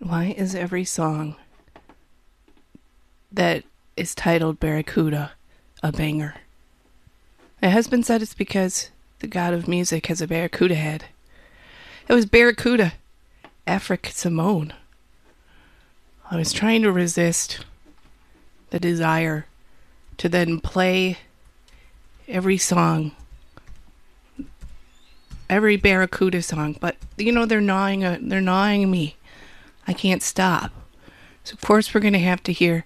Why is every song that is titled Barracuda a banger? It has been said it's because the god of music has a barracuda head. It was Barracuda, Afric Simone. I was trying to resist the desire to then play every song, every Barracuda song, but they're gnawing me. I can't stop. So of course we're gonna have to hear.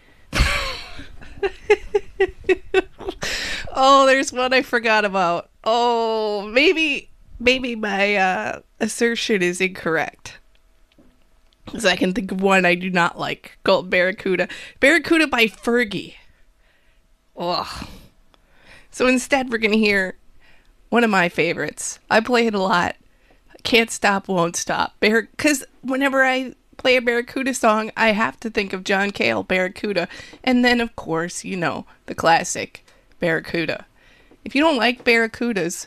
Oh, there's one I forgot about. Oh, maybe my assertion is incorrect. Because I can think of one I do not like called Barracuda. Barracuda by Fergie. Ugh. So instead, we're going to hear one of my favorites. I play it a lot. Can't Stop, Won't Stop. Because whenever I play a Barracuda song, I have to think of John Cale, Barracuda. And then, of course, the classic Barracuda. If you don't like Barracudas,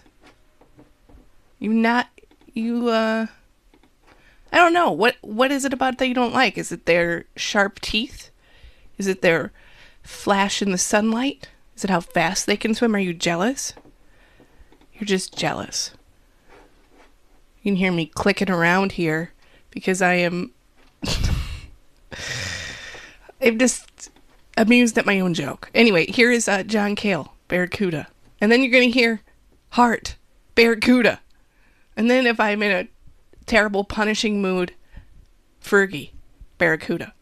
I don't know. What is it about that you don't like? Is it their sharp teeth? Is it their flash in the sunlight? Is it how fast they can swim? Are you jealous? You're just jealous. You can hear me clicking around here because I'm just amused at my own joke. Anyway, here is John Cale, Barracuda. And then you're going to hear Heart, Barracuda. And then if I'm in a terrible punishing mood, Fergie, Barracuda.